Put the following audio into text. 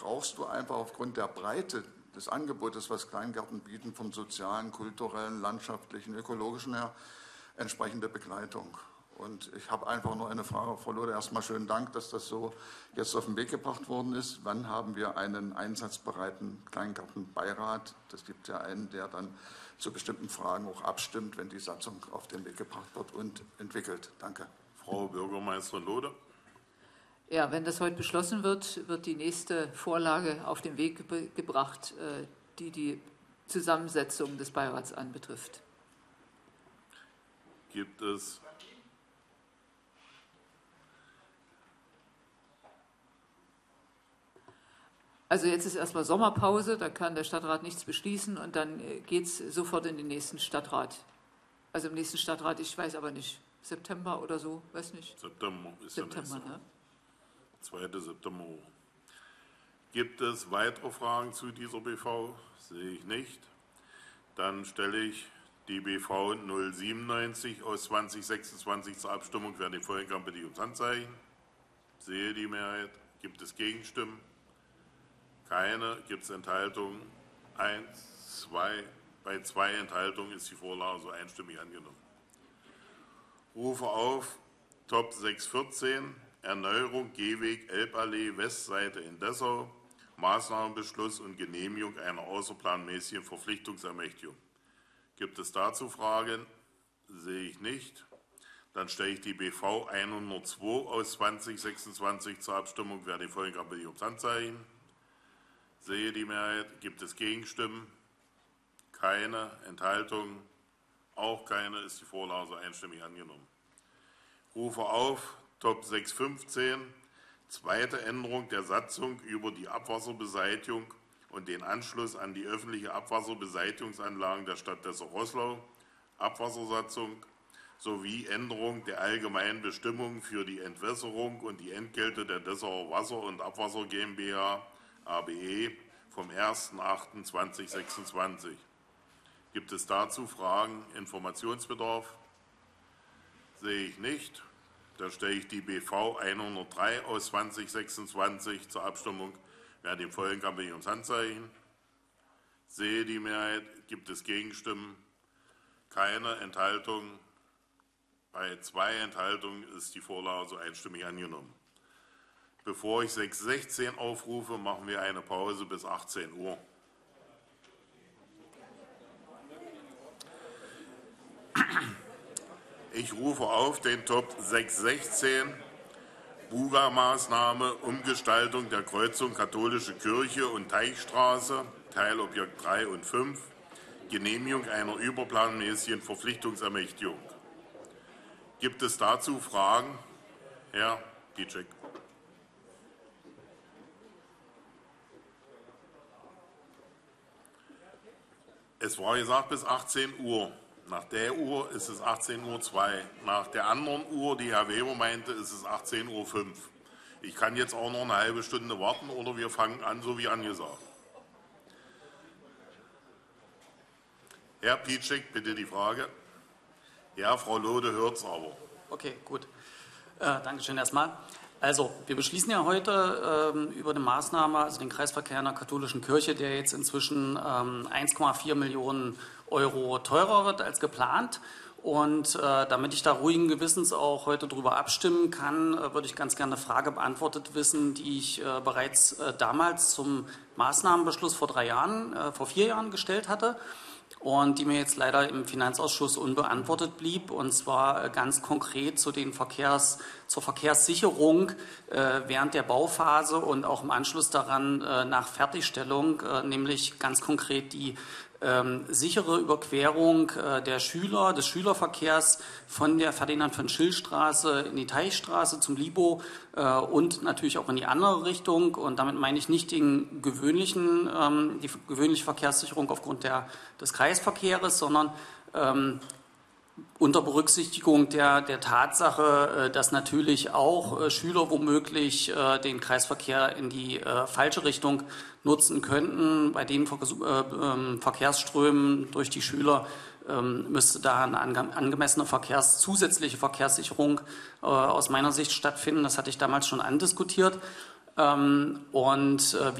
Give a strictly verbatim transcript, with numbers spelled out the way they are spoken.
brauchst du einfach aufgrund der Breite des Angebotes, was Kleingärten bieten, vom sozialen, kulturellen, landschaftlichen, ökologischen her, entsprechende Begleitung. Und ich habe einfach nur eine Frage, Frau Lode, erstmal schönen Dank, dass das so jetzt auf den Weg gebracht worden ist. Wann haben wir einen einsatzbereiten Kleingartenbeirat? Das gibt ja einen, der dann zu bestimmten Fragen auch abstimmt, wenn die Satzung auf den Weg gebracht wird und entwickelt. Danke. Frau Bürgermeisterin Lode. Ja, wenn das heute beschlossen wird, wird die nächste Vorlage auf den Weg ge gebracht, die die Zusammensetzung des Beirats anbetrifft. Gibt es Also jetzt ist erstmal Sommerpause, da kann der Stadtrat nichts beschließen und dann geht es sofort in den nächsten Stadtrat. Also im nächsten Stadtrat, ich weiß aber nicht, September oder so, weiß nicht. September ist September, der ne? zweite September. Gibt es weitere Fragen zu dieser B V? Sehe ich nicht. Dann stelle ich die B V null siebenundneunzig aus zwanzig sechsundzwanzig zur Abstimmung. Wer den vorhin kann, bitte ums Handzeichen. Sehe die Mehrheit. Gibt es Gegenstimmen? Keine. Gibt es Enthaltungen? Eins, zwei. Bei zwei Enthaltungen ist die Vorlage so einstimmig angenommen. Rufe auf Top sechs vierzehn, Erneuerung Gehweg Elballee Westseite in Dessau, Maßnahmenbeschluss und Genehmigung einer außerplanmäßigen Verpflichtungsermächtigung. Gibt es dazu Fragen? Sehe ich nicht. Dann stelle ich die B V hundertzwei aus zwanzig sechsundzwanzig zur Abstimmung. Wer den vorhin kann, bitte ums Handzeichen. Sehe die Mehrheit. Gibt es Gegenstimmen? Keine. Enthaltungen? Auch keine. Ist die Vorlage so einstimmig angenommen. Rufe auf Top sechs fünfzehn. Zweite Änderung der Satzung über die Abwasserbeseitigung und den Anschluss an die öffentliche Abwasserbeseitigungsanlagen der Stadt Dessau-Roßlau, Abwassersatzung sowie Änderung der allgemeinen Bestimmungen für die Entwässerung und die Entgelte der Dessauer Wasser- und Abwasser GmbH A B E vom ersten achten zweitausendsechsundzwanzig. Gibt es dazu Fragen, Informationsbedarf? Sehe ich nicht. Da stelle ich die B V hundertdrei aus zwanzig sechsundzwanzig zur Abstimmung. Wer dem folgen kann, bitte ums Handzeichen. Sehe die Mehrheit. Gibt es Gegenstimmen? Keine. Enthaltungen? Bei zwei Enthaltungen ist die Vorlage so einstimmig angenommen. Bevor ich sechs sechzehn aufrufe, machen wir eine Pause bis achtzehn Uhr. Ich rufe auf den Top sechs sechzehn, Buga-Maßnahme, Umgestaltung der Kreuzung Katholische Kirche und Teichstraße, Teilobjekt drei und fünf, Genehmigung einer überplanmäßigen Verpflichtungsermächtigung. Gibt es dazu Fragen? Herr Pieczek. Es war gesagt bis achtzehn Uhr. Nach der Uhr ist es achtzehn Uhr zwei. Nach der anderen Uhr, die Herr Weber meinte, ist es achtzehn Uhr fünf. Ich kann jetzt auch noch eine halbe Stunde warten oder wir fangen an, so wie angesagt. Herr Pieczek, bitte die Frage. Ja, Frau Lode hört es aber. Okay, gut. Äh, Dankeschön erstmal. Also, wir beschließen ja heute ähm, über eine Maßnahme, also den Kreisverkehr in der katholischen Kirche, der jetzt inzwischen ähm, eins Komma vier Millionen Euro teurer wird als geplant. Und äh, damit ich da ruhigen Gewissens auch heute darüber abstimmen kann, äh, würde ich ganz gerne eine Frage beantwortet wissen, die ich äh, bereits äh, damals zum Maßnahmenbeschluss vor drei Jahren, äh, vor vier Jahren gestellt hatte. Und die mir jetzt leider im Finanzausschuss unbeantwortet blieb, und zwar ganz konkret zu den Verkehrs, zur Verkehrssicherung äh, während der Bauphase und auch im Anschluss daran äh, nach Fertigstellung, äh, nämlich ganz konkret die ähm, sichere Überquerung äh, der Schüler, des Schülerverkehrs von der Ferdinand-von-Schill-Straße in die Teichstraße zum Libo äh, und natürlich auch in die andere Richtung. Und damit meine ich nicht den gewöhnlichen, ähm, die gewöhnliche Verkehrssicherung aufgrund der, des Kreisverkehrs, sondern ähm, unter Berücksichtigung der, der Tatsache, dass natürlich auch Schüler womöglich den Kreisverkehr in die falsche Richtung nutzen könnten. Bei den Verkehrsströmen durch die Schüler müsste da eine angemessene Verkehrs-, zusätzliche Verkehrssicherung aus meiner Sicht stattfinden. Das hatte ich damals schon andiskutiert. Und